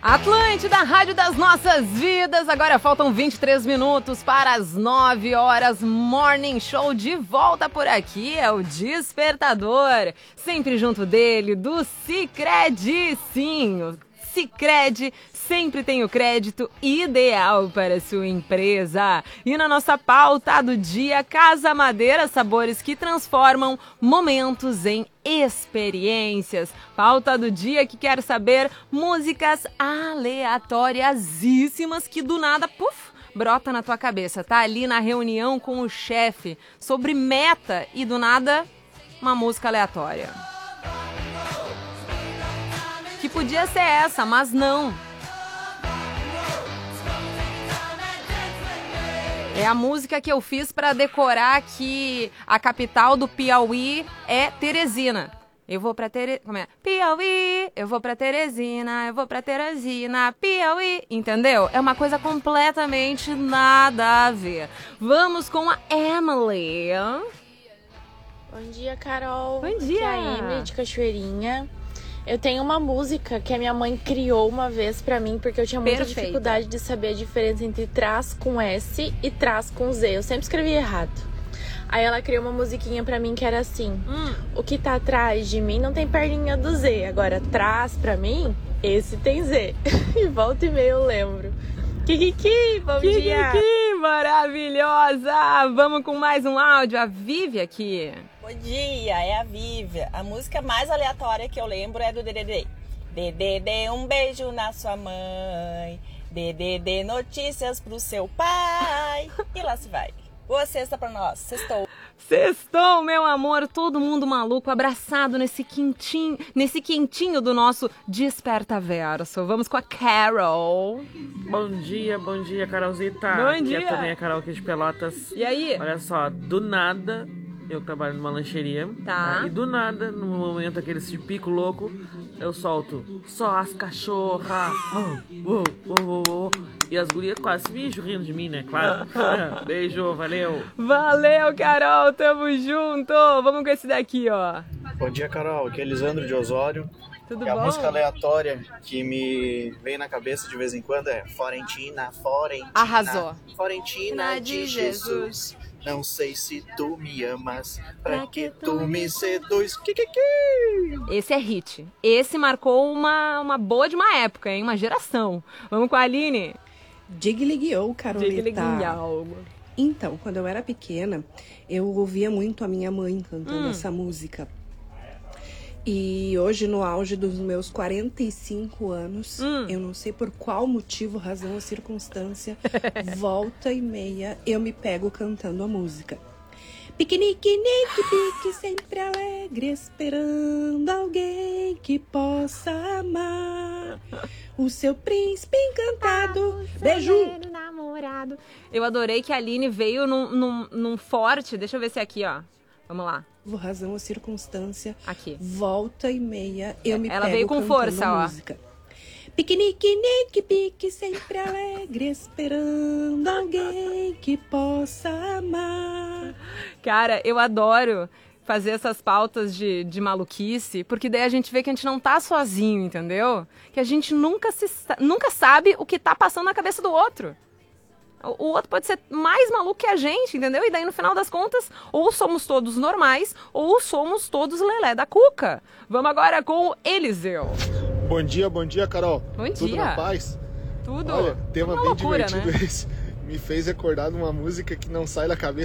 Atlântida, Rádio das Nossas Vidas. Agora faltam 23 minutos para as 9 horas. Morning Show de volta por aqui. É o Despertador. Sempre junto dele, do Sicredi. Sim, o Sicredi sempre tem o crédito ideal para sua empresa. E na nossa pauta do dia, Casa Madeira, sabores que transformam momentos em experiências. Pauta do dia que quer saber músicas aleatoriasíssimas que do nada, puf, brota na tua cabeça. Tá ali na reunião com o chefe sobre meta e do nada uma música aleatória. Que podia ser essa, mas não. É a música que eu fiz para decorar que a capital do Piauí é Teresina. Eu vou pra Como é? Piauí, eu vou pra Teresina, eu vou pra Teresina, Piauí. Entendeu? É uma coisa completamente nada a ver. Vamos com a Emily. Bom dia, Carol. Bom dia. Aqui é a Emily de Cachoeirinha. Eu tenho uma música que a minha mãe criou uma vez pra mim, porque eu tinha muita dificuldade de saber a diferença entre trás com S e trás com Z. Eu sempre escrevi errado. Aí ela criou uma musiquinha pra mim que era assim: o que tá atrás de mim não tem perninha do Z. Agora, trás pra mim, esse tem Z. E volta e meia eu lembro. Kikiki, bom dia! Kikiki, maravilhosa! Vamos com mais um áudio. A Vivi aqui. Bom dia, é a Vívia. A música mais aleatória que eu lembro é do DDD. DDD, um beijo na sua mãe. DDD, notícias pro seu pai. E lá se vai. Boa sexta pra nós. Sextou. Sextou, meu amor. Todo mundo maluco, abraçado nesse quentinho do nosso Desperta Verso. Vamos com a Carol. Bom dia, Carolzita. Bom dia. Aqui é também a Carol aqui de Pelotas. E aí? Olha só, do nada... Eu trabalho numa lancheria, tá. E do nada, no momento aquele de pico louco, eu solto só as cachorras, e as gurias quase me rindo de mim, né? Claro. Beijo, valeu. Valeu, Carol, tamo junto. Vamos com esse daqui, ó. Bom dia, Carol. Aqui é Elisandro de Osório. Tudo e bom? A música aleatória que me vem na cabeça de vez em quando é Florentina. Arrasou. Florentina de Jesus. Não sei se tu me amas, pra que tu me seduz. Esse é hit. Esse marcou uma boa de uma época, hein? Uma geração. Vamos com a Aline. Digliguiou, Carolita. Digliguiou. Então, quando eu era pequena, eu ouvia muito a minha mãe cantando essa música. E hoje, no auge dos meus 45 anos, eu não sei por qual motivo, razão ou circunstância, volta e meia, eu me pego cantando a música. Piquenique, nique, pique, sempre alegre, esperando alguém que possa amar. O seu príncipe encantado, beijo! Namorado. Eu adorei que a Aline veio num forte, deixa eu ver se é aqui, ó. Vamos lá. Razão ou circunstância. Aqui. Volta e meia, eu me Ela pego veio com força, ó. Música. Piquenique, nique, pique, sempre alegre, esperando alguém que possa amar. Cara, eu adoro fazer essas pautas de maluquice, porque daí a gente vê que a gente não tá sozinho, entendeu? Que a gente nunca sabe o que tá passando na cabeça do outro. O outro pode ser mais maluco que a gente, entendeu? E daí, no final das contas, ou somos todos normais, ou somos todos lelé da cuca. Vamos agora com o Eliseu. Bom dia, Carol. Bom dia. Tudo na paz? Tudo. Olha, tema bem loucura, divertido né? esse. Me fez recordar de uma música que não sai da cabeça